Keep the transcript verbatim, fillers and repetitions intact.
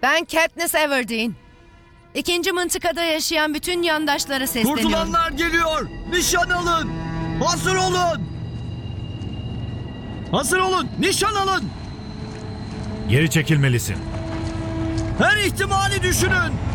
Ben Katniss Everdeen. İkinci mıntıkada yaşayan bütün yandaşlara sesleniyorum. Kurtulanlar geliyor. Nişan alın. Hazır olun. Hazır olun. Nişan alın. Geri çekilmelisin. Her ihtimali düşünün.